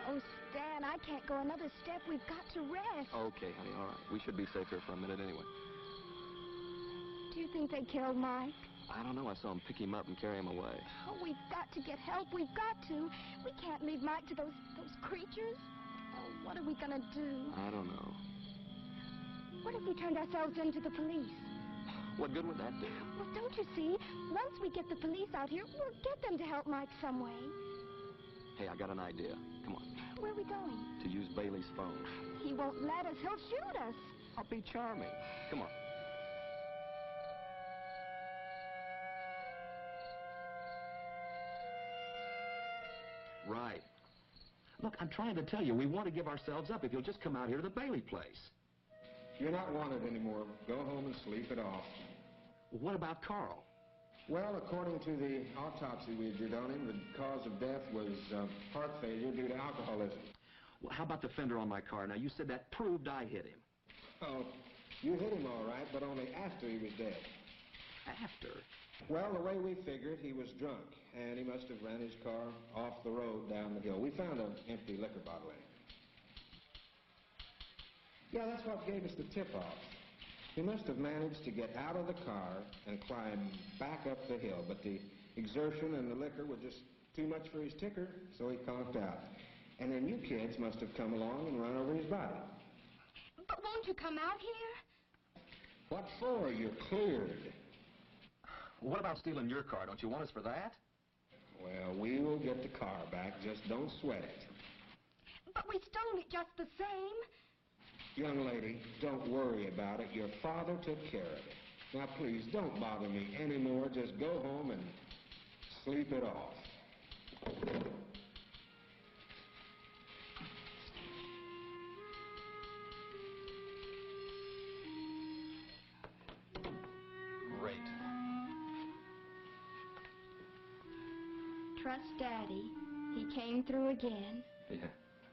Oh, Stan, I can't go another step. We've got to rest. Okay, honey, all right. We should be safe here for a minute anyway. Do you think they killed Mike? I don't know. I saw him pick him up and carry him away. Oh, we've got to get help. We've got to. We can't leave Mike to those creatures. Oh, what are we going to do? I don't know. What if we turned ourselves into the police? What good would that do? Well, don't you see? Once we get the police out here, we'll get them to help Mike some way. Hey, I got an idea. Come on. Where are we going? To use Bailey's phone. He won't let us. He'll shoot us. I'll be charming. Come on. Right. Look, I'm trying to tell you, we want to give ourselves up if you'll just come out here to the Bailey place. You're not wanted anymore. Go home and sleep it off. Well, what about Carl? Well, according to the autopsy we did on him, the cause of death was heart failure due to alcoholism. Well, how about the fender on my car? Now, you said that proved I hit him. Oh, you hit him all right, but only after he was dead. After? Well, the way we figured, he was drunk, and he must have ran his car off the road down the hill. We found an empty liquor bottle in it. Yeah, that's what gave us the tip-off. He must have managed to get out of the car and climb back up the hill, but the exertion and the liquor were just too much for his ticker, so he conked out. And then you kids must have come along and run over his body. But won't you come out here? What for? You're cleared. What about stealing your car? Don't you want us for that? Well, we will get the car back. Just don't sweat it. But we stole it just the same. Young lady, don't worry about it. Your father took care of it. Now, please, don't bother me anymore. Just go home and sleep it off. Great. Trust Daddy. He came through again. Yeah.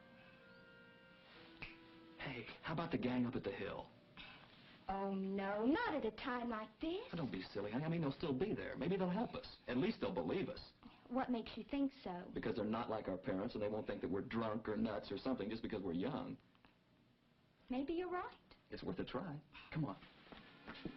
Hey, how about the gang up at the hill? Oh, no, not at a time like this. Oh, don't be silly, honey. I mean, they'll still be there. Maybe they'll help us. At least they'll believe us. What makes you think so? Because they're not like our parents, and they won't think that we're drunk or nuts or something just because we're young. Maybe you're right. It's worth a try. Come on.